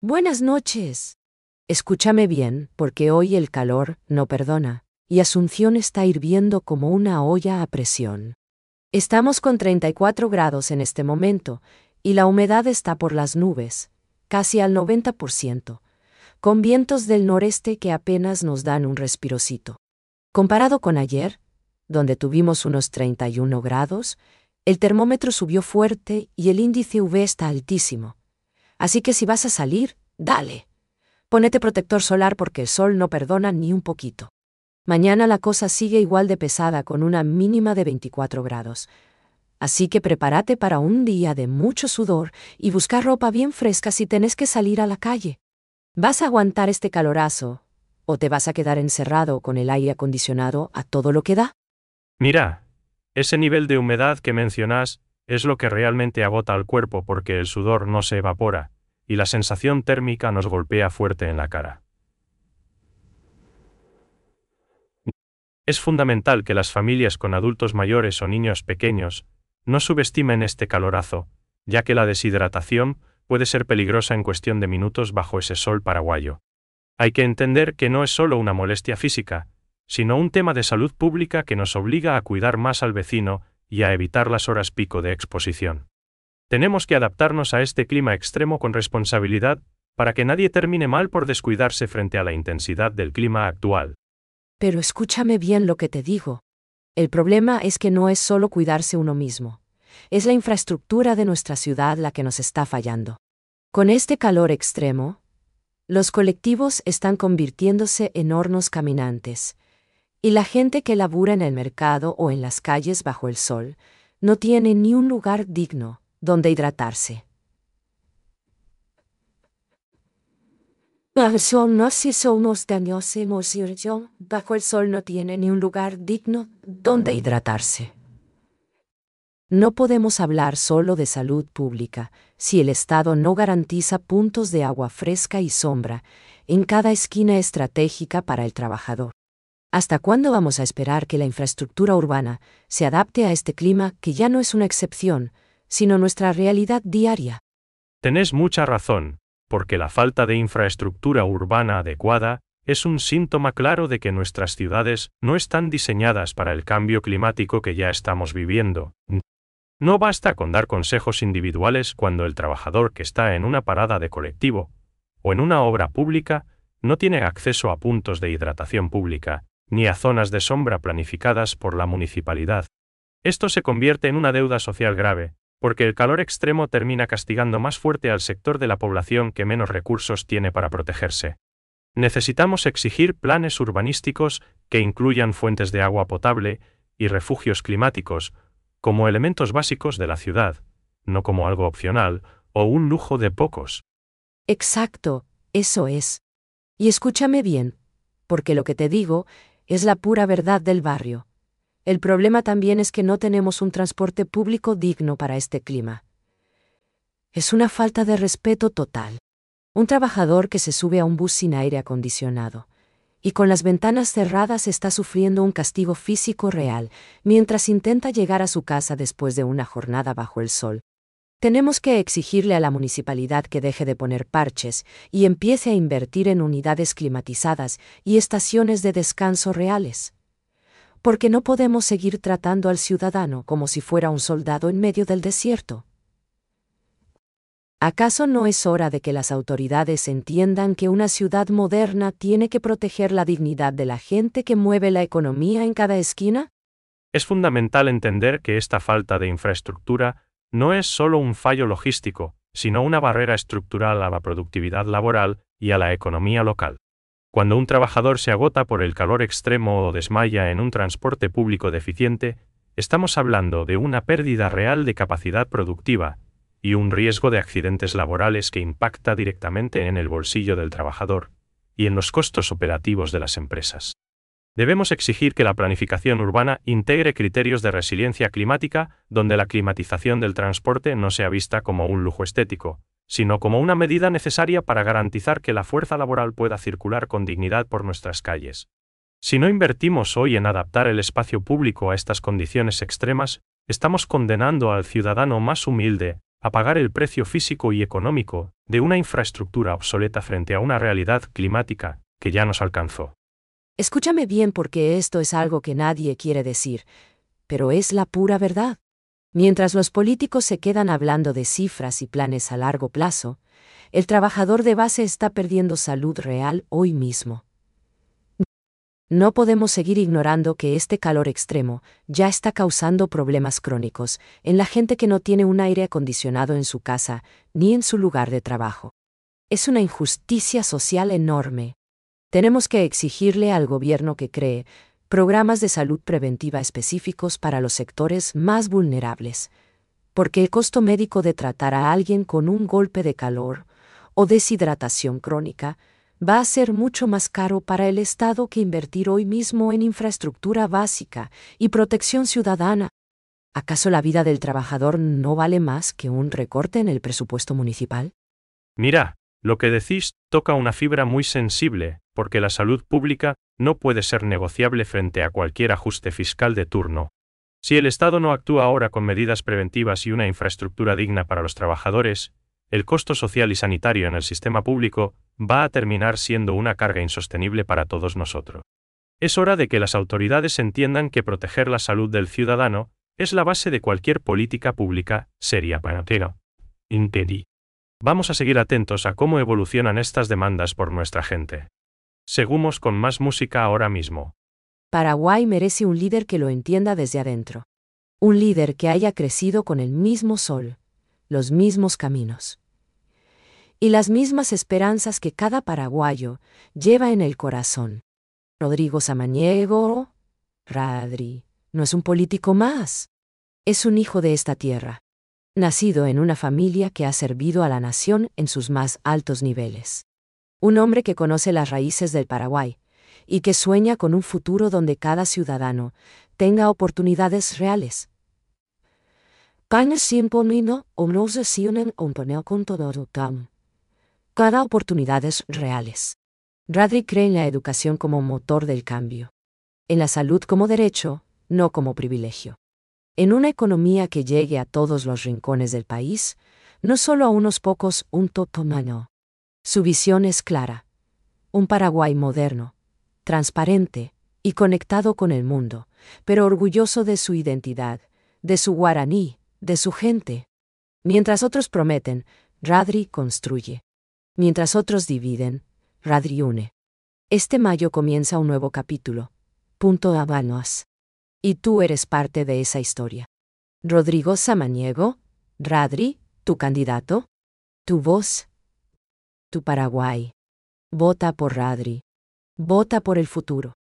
Buenas noches. Escúchame bien, porque hoy el calor no perdona, y Asunción está hirviendo como una olla a presión. Estamos con 34 grados en este momento, y la humedad está por las nubes, casi al 90%, con vientos del noreste que apenas nos dan un respirocito. Comparado con ayer, donde tuvimos unos 31 grados, el termómetro subió fuerte y el índice UV está altísimo. Así que si vas a salir, dale. Ponete protector solar porque el sol no perdona ni un poquito. Mañana la cosa sigue igual de pesada con una mínima de 24 grados. Así que prepárate para un día de mucho sudor y buscar ropa bien fresca si tenés que salir a la calle. ¿Vas a aguantar este calorazo o te vas a quedar encerrado con el aire acondicionado a todo lo que da? Mira, ese nivel de humedad que mencionas es lo que realmente agota al cuerpo porque el sudor no se evapora, y la sensación térmica nos golpea fuerte en la cara. Es fundamental que las familias con adultos mayores o niños pequeños no subestimen este calorazo, ya que la deshidratación puede ser peligrosa en cuestión de minutos bajo ese sol paraguayo. Hay que entender que no es solo una molestia física, sino un tema de salud pública que nos obliga a cuidar más al vecino y a evitar las horas pico de exposición. Tenemos que adaptarnos a este clima extremo con responsabilidad para que nadie termine mal por descuidarse frente a la intensidad del clima actual. Pero escúchame bien lo que te digo. El problema es que no es solo cuidarse uno mismo. Es la infraestructura de nuestra ciudad la que nos está fallando. Con este calor extremo, los colectivos están convirtiéndose en hornos caminantes, y la gente que labura en el mercado o en las calles bajo el sol no tiene ni un lugar digno donde hidratarse. Bajo el sol no tiene ni un lugar digno donde hidratarse. No podemos hablar solo de salud pública si el Estado no garantiza puntos de agua fresca y sombra en cada esquina estratégica para el trabajador. ¿Hasta cuándo vamos a esperar que la infraestructura urbana se adapte a este clima que ya no es una excepción, sino nuestra realidad diaria? Tenés mucha razón, porque la falta de infraestructura urbana adecuada es un síntoma claro de que nuestras ciudades no están diseñadas para el cambio climático que ya estamos viviendo. No basta con dar consejos individuales cuando el trabajador que está en una parada de colectivo o en una obra pública no tiene acceso a puntos de hidratación pública, ni a zonas de sombra planificadas por la municipalidad. Esto se convierte en una deuda social grave, porque el calor extremo termina castigando más fuerte al sector de la población que menos recursos tiene para protegerse. Necesitamos exigir planes urbanísticos que incluyan fuentes de agua potable y refugios climáticos como elementos básicos de la ciudad, no como algo opcional o un lujo de pocos. Exacto, eso es. Y escúchame bien, porque lo que te digo es la pura verdad del barrio. El problema también es que no tenemos un transporte público digno para este clima. Es una falta de respeto total. Un trabajador que se sube a un bus sin aire acondicionado y con las ventanas cerradas está sufriendo un castigo físico real mientras intenta llegar a su casa después de una jornada bajo el sol. Tenemos que exigirle a la municipalidad que deje de poner parches y empiece a invertir en unidades climatizadas y estaciones de descanso reales. Porque no podemos seguir tratando al ciudadano como si fuera un soldado en medio del desierto. ¿Acaso no es hora de que las autoridades entiendan que una ciudad moderna tiene que proteger la dignidad de la gente que mueve la economía en cada esquina? Es fundamental entender que esta falta de infraestructura no es solo un fallo logístico, sino una barrera estructural a la productividad laboral y a la economía local. Cuando un trabajador se agota por el calor extremo o desmaya en un transporte público deficiente, estamos hablando de una pérdida real de capacidad productiva y un riesgo de accidentes laborales que impacta directamente en el bolsillo del trabajador y en los costos operativos de las empresas. Debemos exigir que la planificación urbana integre criterios de resiliencia climática donde la climatización del transporte no sea vista como un lujo estético, sino como una medida necesaria para garantizar que la fuerza laboral pueda circular con dignidad por nuestras calles. Si no invertimos hoy en adaptar el espacio público a estas condiciones extremas, estamos condenando al ciudadano más humilde a pagar el precio físico y económico de una infraestructura obsoleta frente a una realidad climática que ya nos alcanzó. Escúchame bien porque esto es algo que nadie quiere decir, pero es la pura verdad. Mientras los políticos se quedan hablando de cifras y planes a largo plazo, el trabajador de base está perdiendo salud real hoy mismo. No podemos seguir ignorando que este calor extremo ya está causando problemas crónicos en la gente que no tiene un aire acondicionado en su casa ni en su lugar de trabajo. Es una injusticia social enorme. Tenemos que exigirle al gobierno que cree programas de salud preventiva específicos para los sectores más vulnerables, porque el costo médico de tratar a alguien con un golpe de calor o deshidratación crónica va a ser mucho más caro para el Estado que invertir hoy mismo en infraestructura básica y protección ciudadana. ¿Acaso la vida del trabajador no vale más que un recorte en el presupuesto municipal? Mira, lo que decís toca una fibra muy sensible, porque la salud pública no puede ser negociable frente a cualquier ajuste fiscal de turno. Si el Estado no actúa ahora con medidas preventivas y una infraestructura digna para los trabajadores, el costo social y sanitario en el sistema público va a terminar siendo una carga insostenible para todos nosotros. Es hora de que las autoridades entiendan que proteger la salud del ciudadano es la base de cualquier política pública seria. Impedí. Vamos a seguir atentos a cómo evolucionan estas demandas por nuestra gente. Seguimos con más música ahora mismo. Paraguay merece un líder que lo entienda desde adentro. Un líder que haya crecido con el mismo sol, los mismos caminos y las mismas esperanzas que cada paraguayo lleva en el corazón. Rodrigo Samaniego, Radri, no es un político más. Es un hijo de esta tierra, nacido en una familia que ha servido a la nación en sus más altos niveles. Un hombre que conoce las raíces del Paraguay y que sueña con un futuro donde cada ciudadano tenga oportunidades reales. Cada oportunidades reales. Radri cree en la educación como motor del cambio. En la salud como derecho, no como privilegio. En una economía que llegue a todos los rincones del país, no solo a unos pocos, un totomano. Su visión es clara. Un Paraguay moderno, transparente y conectado con el mundo, pero orgulloso de su identidad, de su guaraní, de su gente. Mientras otros prometen, Radri construye. Mientras otros dividen, Radri une. Este mayo comienza un nuevo capítulo. Punto Habanos. Y tú eres parte de esa historia. Rodrigo Samaniego, Radri, tu candidato, tu voz, tu Paraguay. Vota por Radri. Vota por el futuro.